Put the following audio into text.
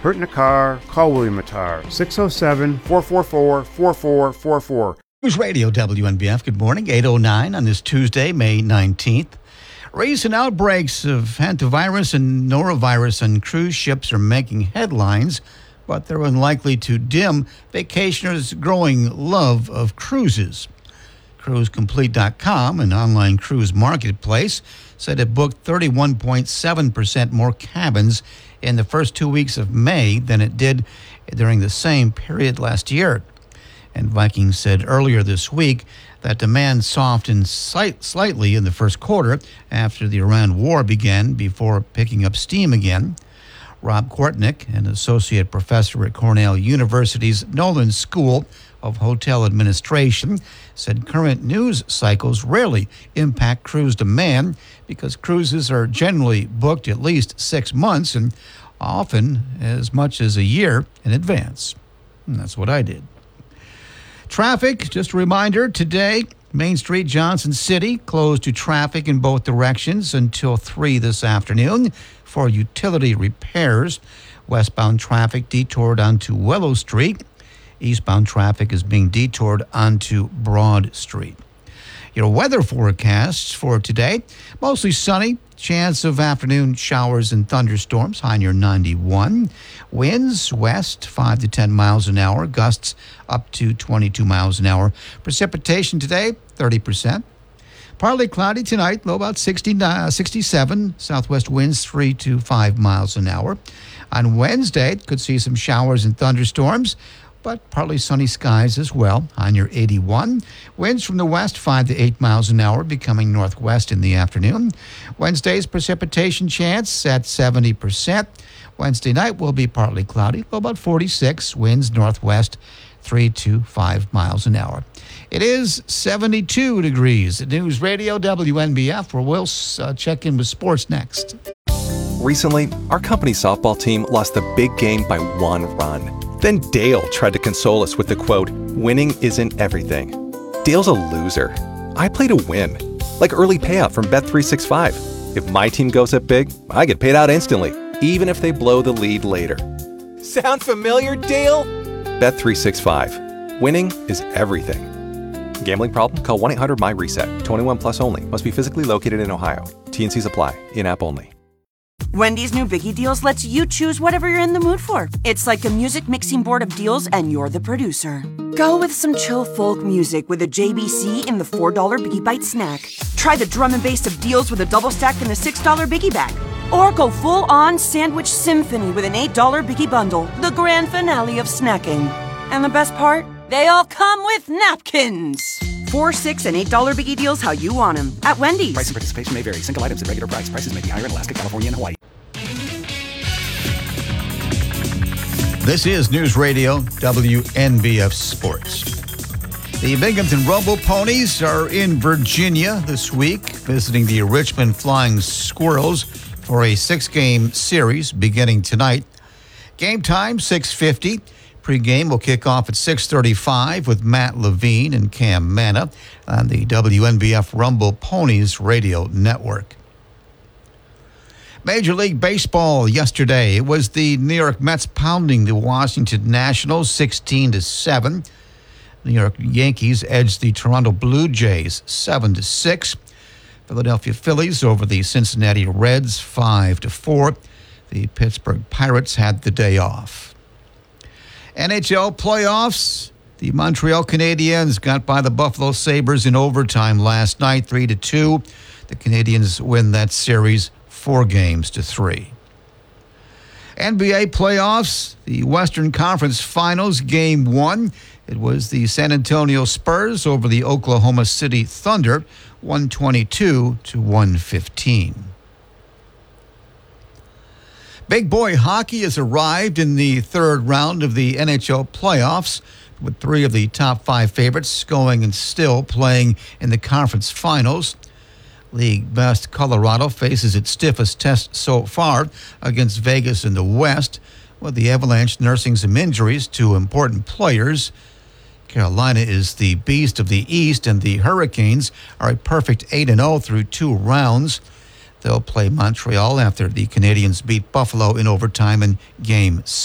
hurt in a car, call William Attar, 607-444-4444. News Radio WNBF. Good morning, 8:09 on this Tuesday, May 19th. Recent outbreaks of hantavirus and norovirus on cruise ships are making headlines, but they're unlikely to dim vacationers' growing love of cruises. CruiseComplete.com, an online cruise marketplace, said it booked 31.7% more cabins in the first 2 weeks of May than it did during the same period last year. And Viking said earlier this week that demand softened slightly in the first quarter after the Iran war began before picking up steam again. Rob Kortnick, an associate professor at Cornell University's Nolan School of Hotel Administration, said current news cycles rarely impact cruise demand because cruises are generally booked at least 6 months and often as much as a year in advance. And that's what I did. Traffic, just a reminder, today, Main Street, Johnson City, closed to traffic in both directions until 3 this afternoon for utility repairs. Westbound traffic detoured onto Willow Street. Eastbound traffic is being detoured onto Broad Street. Your weather forecasts for today, mostly sunny, chance of afternoon showers and thunderstorms, high near 91. Winds west 5 to 10 miles an hour, gusts up to 22 miles an hour. Precipitation today, 30%. Partly cloudy tonight, low about 67. Southwest winds 3 to 5 miles an hour. On Wednesday, could see some showers and thunderstorms, but partly sunny skies as well, high near 81. Winds from the west 5 to 8 miles an hour, becoming northwest in the afternoon. Wednesday's precipitation chance at 70%. Wednesday night will be partly cloudy, low about 46. Winds northwest 3 to 5 miles an hour. It is 72 degrees at News Radio WNBF, where we'll check in with sports next. Recently, our company's softball team lost the big game by 1 run. Then Dale tried to console us with the quote, "Winning isn't everything." Dale's a loser. I play to win, like early payout from Bet365. If my team goes up big, I get paid out instantly, even if they blow the lead later. Sound familiar, Dale? Bet365. Winning is everything. Gambling problem? Call 1-800-MY-RESET. 21 plus only. Must be physically located in Ohio. T&Cs apply. In-app only. Wendy's new Biggie Deals lets you choose whatever you're in the mood for. It's like a music mixing board of deals, and you're the producer. Go with some chill folk music with a JBC in the $4 Biggie Bite snack. Try the drum and bass of deals with a double stack in the $6 Biggie Bag. Or go full-on sandwich symphony with an $8 Biggie Bundle, the grand finale of snacking. And the best part? They all come with napkins. 4, 6, and $8 Biggie Deals how you want them at Wendy's. Price and participation may vary. Single items at regular price. Prices may be higher in Alaska, California, and Hawaii. This is News Radio WNBF Sports. The Binghamton Rumble Ponies are in Virginia this week, visiting the Richmond Flying Squirrels for a 6-game series beginning tonight. Game time, 6:50. Pre-game will kick off at 6:35 with Matt Levine and Cam Manna on the WNBF Rumble Ponies radio network. Major League Baseball yesterday. It was the New York Mets pounding the Washington Nationals 16-7. New York Yankees edged the Toronto Blue Jays 7-6. Philadelphia Phillies over the Cincinnati Reds 5-4. The Pittsburgh Pirates had the day off. NHL playoffs. The Montreal Canadiens got by the Buffalo Sabres in overtime last night, 3-2. The Canadiens win that series 4-3. NBA playoffs, the Western Conference Finals, Game 1. It was the San Antonio Spurs over the Oklahoma City Thunder, 122-115. Big boy hockey has arrived in the third round of the NHL playoffs, with 3 of the top 5 favorites going and still playing in the conference finals. League best Colorado faces its stiffest test so far against Vegas in the West, with the Avalanche nursing some injuries to important players. Carolina is the beast of the East, and the Hurricanes are a perfect 8-0 through 2 rounds. They'll play Montreal after the Canadiens beat Buffalo in overtime in Game